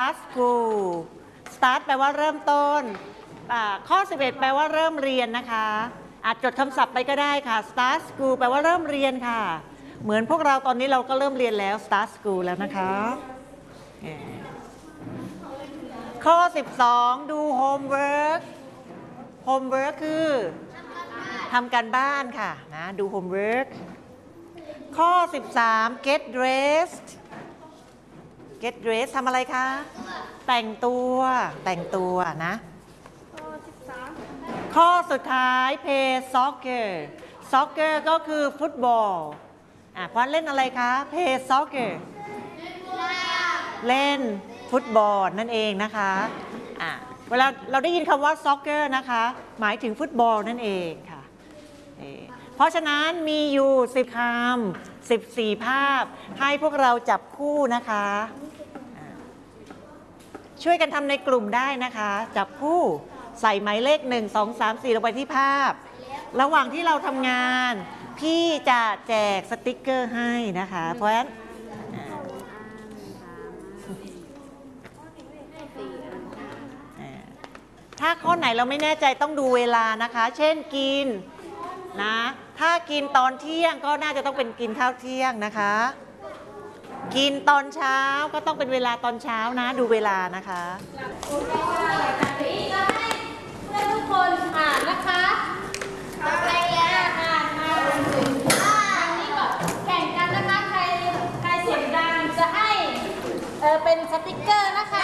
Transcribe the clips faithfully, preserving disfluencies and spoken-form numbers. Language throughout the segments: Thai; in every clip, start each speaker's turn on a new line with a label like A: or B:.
A: start school start แปลว่าเริ่มต้นข้อสิบเอ็ดแปลว่าเริ่มเรียนนะคะอาจจดคำศัพท์ไปก็ได้ค่ะ start school แปลว่าเริ่มเรียนค่ะเหมือนพวกเราตอนนี้เราก็เริ่มเรียนแล้ว start school แล้วนะคะข้อสิบสองดู homework homework คือทำการบ้านค่ะนะดู homework ข้อสิบสาม get dressed get dressed ทำอะไรคะแต่งตัวแต่งตัวนะข้อสุดท้าย play soccer soccer ก็คือฟุตบอลอ่ะพอเล่นอะไรคะ play soccer เล่นฟุตบอลนั่นเองนะคะอ่ะเวลาเราได้ยินคำว่า soccer นะคะหมายถึงฟุตบอลนั่นเองค่ะเพราะฉะนั้นมีอยู่สิบคำสิบสี่ภาพให้พวกเราจับคู่นะคะช่วยกันทำในกลุ่มได้นะคะจับคู่ใส่หมายเลขหนึ่ง สอง สาม สี่ลงไปที่ภาพระหว่างที่เราทำงานพี่จะแจกสติกเกอร์ให้นะคะเพราะฉะนั้นถ้าข้อไหนเราไม่แน่ใจต้องดูเวลานะคะเช่นกินนะถ้ากินตอนเที่ยงก็น่าจะต้องเป็นกินข้าวเที่ยงนะคะกินตอนเช้าก็ต้องเป็นเวลาตอนเช้านะดูเวลานะคะ
B: ให้ทุกคนอ่านนะคะต่อไปแล้วอ่านมาถึงอันนี้ก็แข่งกันนะคะใครใครเสียงดังจะให้เออเป็นสติกเกอร์นะคะ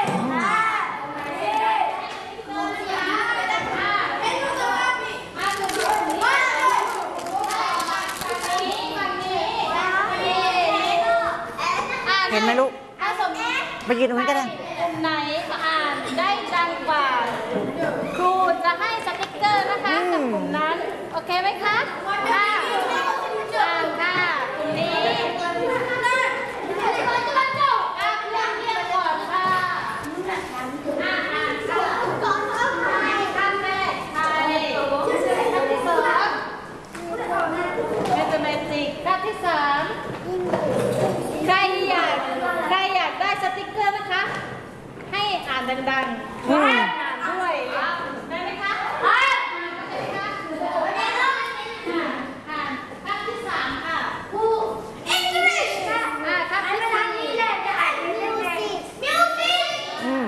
A: เห็นไหมลูกไปยืนตรงนี้ก็ได้
B: กลุ่มไหนอ่านได้ดังกว่าครูจะให้สติ๊กเกอร์นะคะกับกลุ่มนั้นโอเคไหมคะค่ะอ่านค่ะกลุ่มนี้อ่านเรียนก่อนค่ะอ่านอ่านค่ะขั้นแรกไทยขั้นที่สองแมทเมติกขั้นที่สามใครอยากใครอยากได้สติ๊กเกอร์นะคะให้อ่านดังๆอ่านด้วยได้ไหมคะอ่านได้ไหมคะอ่านขั้นที่สามค่ะครู English อ่าขั้นที่สี่มิวสิกมิวสิก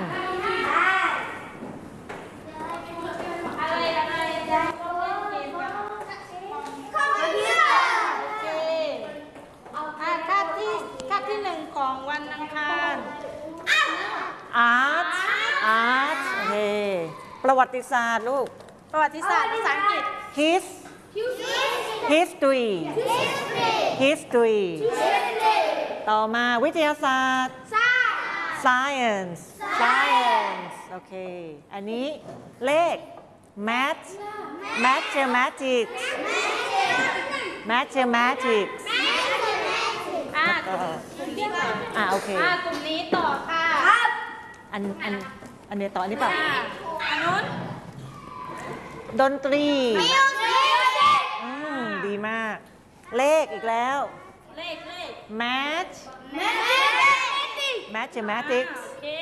B: อะไรอะไรจะต้องเล่นเกมกันคอมพิวเตอร์โอเคอ่าขั้นที่ขั้นที่หนึ่งของวันอังคาร
A: อาร์ตอาร์ตโอเคประวัติศาสตร์ลูก
B: ประวัติศาสตร์ภาษาอังกฤษ
A: his history history ต่อมาวิทยาศาสตร์ science science โอเคอันนี้เลข math mathematics mathematics
B: อ่ากลุ่มนี้ต่อ
A: อ่าโอเค
B: อ่ากลุ่มนี้ต่อค่ะ
A: อันอันอันนี้ต่ออันนี้เปล่า
B: อันนู้น
A: ดนตรีอืมดีมากเลขอีกแล้ว
B: เลขเลข
A: math mathematics
B: โอเค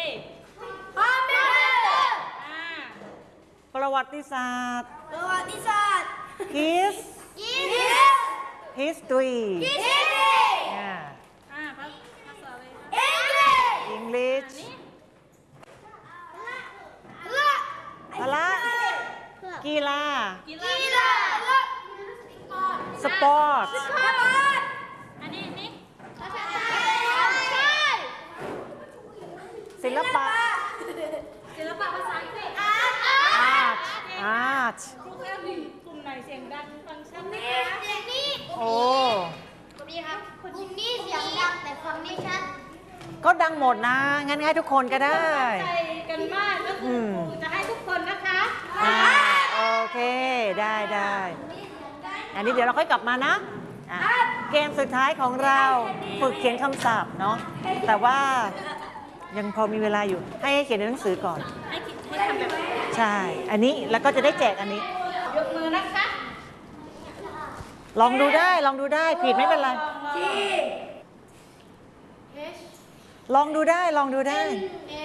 A: ประวัติศาสตร์
B: ประวัติศาสตร์
A: his history อ่า
B: อ่าภาษาอะไร
A: English พละกีฬา
B: กีฬา
A: สปอร์ต
B: อันนี้นี่
A: ศิลปะ
B: ศิลปะภาษาอังกฤษ
A: art art
B: กลุ่มไหนเสียงดังฟังชัดไหมคะ
A: โอ้
B: กลุ่มนี้ครับกลุ่มนี้เสียงดังแต่ฟังไม่ชัด
A: ก็ดังหมดนะงั้นให้ทุกคนก็ได้
B: ใจกันมากก็คือครูจะให้ทุกคนนะคะ
A: โอเคได้ได้อันนี้เดี๋ยวเราค่อยกลับมานะเกมสุดท้ายของเราฝึกเขียนคำศัพท์เนาะแต่ว่ายังพอมีเวลาอยู่ให้เขียนในหนังสือก่อน
B: ให้ให้ทำแบบ
A: ใช่อันนี้แล้วก็จะได้แจกอันนี้
B: ยกมือนะคะ
A: ลองดูได้ลองดูได้ผิดไม่เป็นไรลองดูได้ลองดูได้